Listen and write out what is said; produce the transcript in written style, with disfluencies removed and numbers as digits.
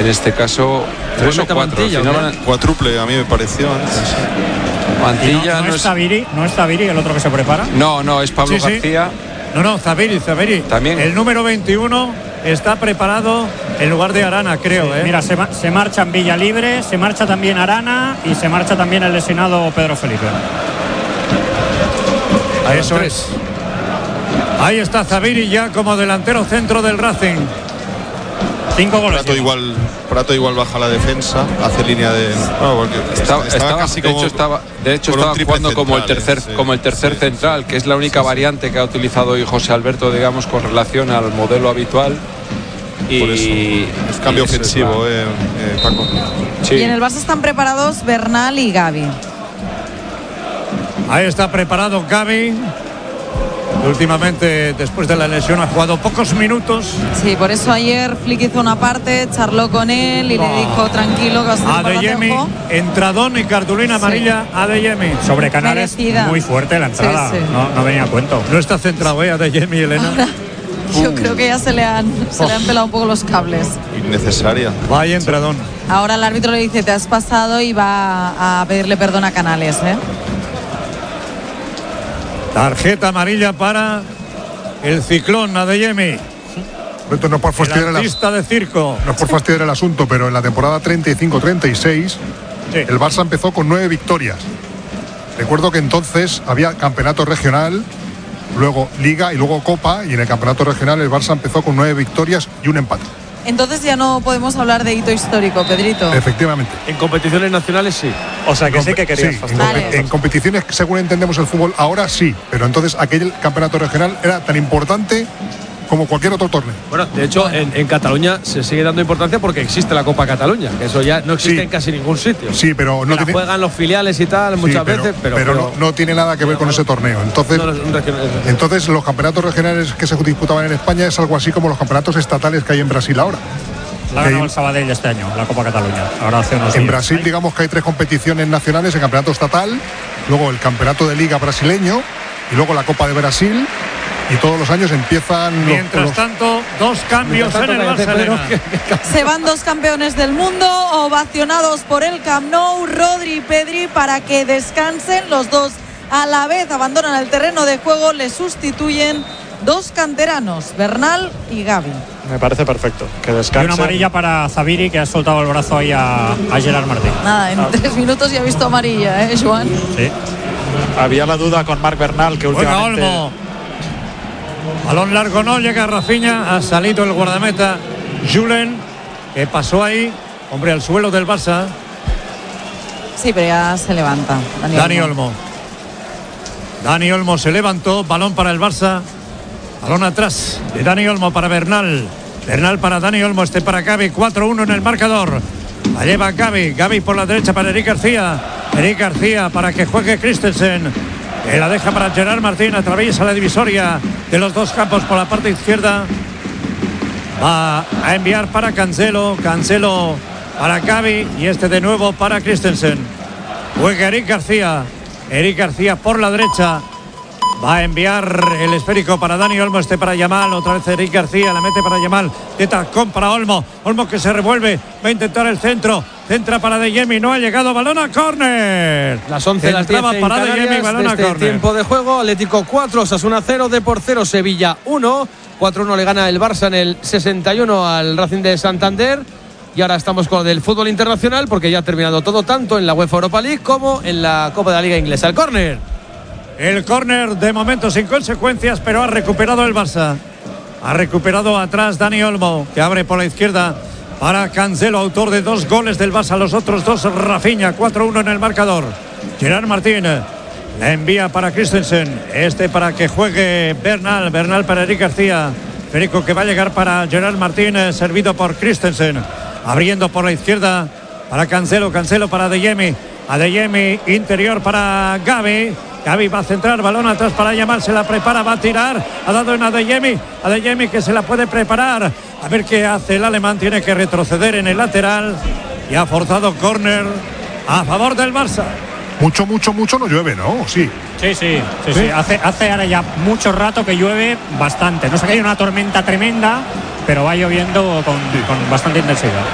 en este caso 3 o 4. Cuádruple a mí me pareció antes. Mantilla no es Zaviri, no es Zaviri el otro que se prepara. No, es Pablo García. No, Zaviri. También. El número 21 está preparado en lugar de Arana, creo. Mira, se marchan Villalibre, se marcha también Arana y se marcha también el lesionado Pedro Felipe. Eso es. Ahí está Zaviri ya como delantero centro del Racing. 5 goles. Prato igual baja la defensa, hace línea de. Estaba casi como. De hecho estaba jugando como el tercer central, que es la única variante que ha utilizado hoy José Alberto, digamos, con relación al modelo habitual. Por eso, es cambio ofensivo, Paco. Sí. Y en el Barça están preparados Bernal y Gavi. Ahí está preparado Gavi. Últimamente, después de la lesión, ha jugado pocos minutos. Sí, por eso ayer Flick hizo una parte, charló con él y le dijo tranquilo que va a ser Adeyemi, entradón y cartulina amarilla. Adeyemi. Sobre Canales, muy fuerte la entrada. Sí. No venía a cuento. No está centrado, Adeyemi, Elena. Ahora, yo creo que ya se le han pelado un poco los cables. Innecesaria. Vaya entradón. Ahora el árbitro le dice, te has pasado, y va a pedirle perdón a Canales, Tarjeta amarilla para el Ciclón, Adeyemi. No por fastidiar el artista de circo. No es por fastidiar el asunto, pero en la temporada 35-36 el Barça empezó con 9 victorias. Recuerdo que entonces había campeonato regional, luego Liga y luego Copa, y en el campeonato regional el Barça empezó con 9 victorias y un empate. Entonces ya no podemos hablar de hito histórico, Pedrito. Efectivamente. En competiciones nacionales sí. O sea que sí que querías en competiciones, según entendemos el fútbol, ahora sí. Pero entonces aquel campeonato regional era tan importante como cualquier otro torneo. Bueno, de hecho, en Cataluña se sigue dando importancia porque existe la Copa Cataluña, que eso ya no existe en casi ningún sitio. Sí, pero no juegan los filiales y tal muchas veces, pero no tiene nada que ver con ese torneo. Entonces los campeonatos regionales que se disputaban en España es algo así como los campeonatos estatales que hay en Brasil ahora. La ha ganado el Sabadell este año, la Copa Cataluña. Ahora hace unos en Brasil, digamos que hay 3 competiciones nacionales: el campeonato estatal, luego el campeonato de liga brasileño y luego la Copa de Brasil. Y todos los años empiezan. Mientras tanto, 2 cambios en el Barcelona. Se van 2 campeones del mundo ovacionados por el Camp Nou, Rodri y Pedri, para que descansen. Los dos a la vez abandonan el terreno de juego. Le sustituyen 2 canteranos, Bernal y Gavi. Me parece perfecto que descansen. Y una amarilla para Zaviri, que ha soltado el brazo ahí a Gerard Martín. Nada, en 3 minutos ya ha visto amarilla, Joan. Sí. Había la duda con Marc Bernal, que últimamente. Juega Olmo. Balón largo, no llega Rafinha, ha salido el guardameta Julen, que pasó ahí, hombre, al suelo del Barça. Sí, pero ya se levanta Dani Olmo. Dani Olmo se levantó, balón para el Barça, balón atrás de Dani Olmo para Bernal. Bernal para Dani Olmo, para Gavi, 4-1 en el marcador. La lleva Gavi por la derecha para Eric García para que juegue Christensen. Que la deja para Gerard Martín, atraviesa la divisoria de los 2 campos por la parte izquierda. Va a enviar para Cancelo para Gavi y de nuevo para Christensen. Juega Eric García por la derecha. Va a enviar el esférico para Dani Olmo, para Yamal, otra vez Eric García, la mete para Yamal, de tacón para Olmo que se revuelve, va a intentar el centro, centra para Adeyemi, no ha llegado, balón a córner. Las 11 las 10 en Canarias, balón a córner. Tiempo de juego, Atlético 4, Osasuna 0, Depor 0, Sevilla 1, 4-1 le gana el Barça en el 61 al Racing de Santander. Y ahora estamos con el fútbol internacional, porque ya ha terminado todo, tanto en la UEFA Europa League como en la Copa de la Liga Inglesa. El córner. El córner de momento sin consecuencias, pero ha recuperado el Barça. Ha recuperado atrás Dani Olmo, que abre por la izquierda para Cancelo, autor de 2 goles del Barça. Los otros 2, Rafinha, 4-1 en el marcador. Gerard Martín la envía para Christensen. Para que juegue Bernal para Eric García. Federico, que va a llegar para Gerard Martín, servido por Christensen. Abriendo por la izquierda para Cancelo para Adeyemi. Interior para Gavi va a centrar, balón atrás para Yamal, se la prepara, va a tirar, ha dado en Adeyemi que se la puede preparar, a ver qué hace el alemán, tiene que retroceder en el lateral y ha forzado córner a favor del Barça. Mucho no llueve, ¿no? Sí. Sí. Hace ahora ya mucho rato que llueve bastante, no sé, que hay una tormenta tremenda, pero va lloviendo con bastante intensidad.